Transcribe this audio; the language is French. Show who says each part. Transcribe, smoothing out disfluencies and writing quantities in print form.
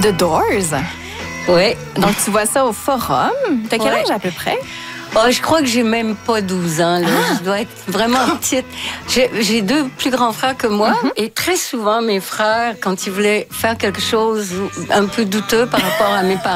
Speaker 1: The Doors.
Speaker 2: Oui.
Speaker 1: Donc, tu vois ça au Forum. T'as quel âge à peu près?
Speaker 2: Oh, je crois que j'ai même pas 12 ans. Là. Je dois être vraiment petite. J'ai 2 plus grands frères que moi. Et très souvent, mes frères, quand ils voulaient faire quelque chose un peu douteux par rapport à mes parents,